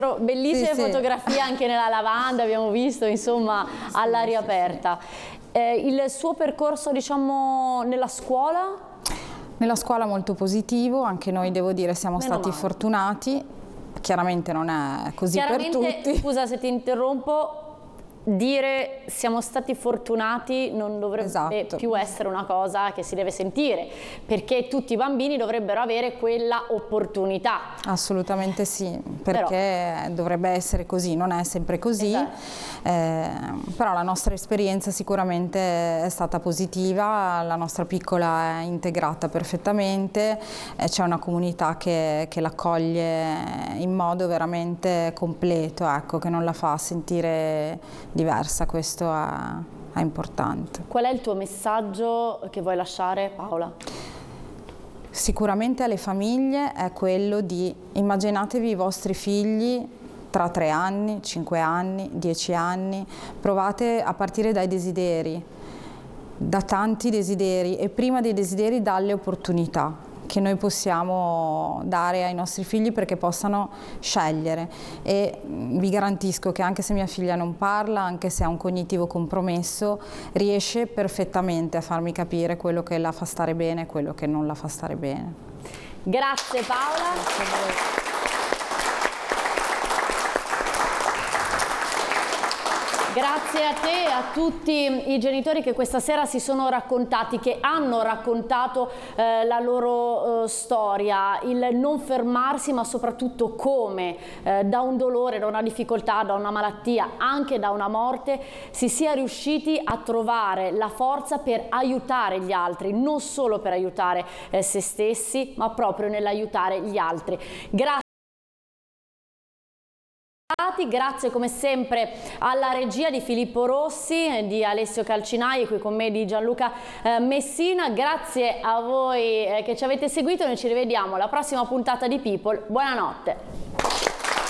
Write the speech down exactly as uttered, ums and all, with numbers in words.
Bellissime Sì, sì. fotografie anche nella lavanda, abbiamo visto, insomma, all'aria sì, aperta. Eh, il suo percorso, diciamo, nella scuola? Nella scuola molto positivo, anche noi devo dire siamo Meno stati male. fortunati, chiaramente non è così per Chiaramente, tutti. scusa se ti interrompo, dire siamo stati fortunati non dovrebbe Esatto. più essere una cosa che si deve sentire, perché tutti i bambini dovrebbero avere quella opportunità. Assolutamente sì, perché però dovrebbe essere così, non è sempre così, esatto. eh, però la nostra esperienza sicuramente è stata positiva, la nostra piccola è integrata perfettamente, eh, c'è una comunità che, che l'accoglie in modo veramente completo, ecco, che non la fa sentire diversa, questo è, è importante. Qual è il tuo messaggio che vuoi lasciare, Paola? Sicuramente alle famiglie è quello di immaginatevi i vostri figli tra tre anni, cinque anni, dieci anni, provate a partire dai desideri, da tanti desideri e prima dei desideri dalle opportunità che noi possiamo dare ai nostri figli perché possano scegliere, e vi garantisco che anche se mia figlia non parla, anche se ha un cognitivo compromesso, riesce perfettamente a farmi capire quello che la fa stare bene e quello che non la fa stare bene. Grazie Paola. Grazie a voi. Grazie a te e a tutti i genitori che questa sera si sono raccontati, che hanno raccontato eh, la loro eh, storia, il non fermarsi, ma soprattutto come eh, da un dolore, da una difficoltà, da una malattia, anche da una morte, si sia riusciti a trovare la forza per aiutare gli altri, non solo per aiutare eh, se stessi, ma proprio nell'aiutare gli altri. Grazie. Grazie come sempre alla regia di Filippo Rossi, di Alessio Calcinai, qui con me di Gianluca eh, Messina. Grazie a voi eh, che ci avete seguito, noi ci rivediamo alla prossima puntata di People. Buonanotte.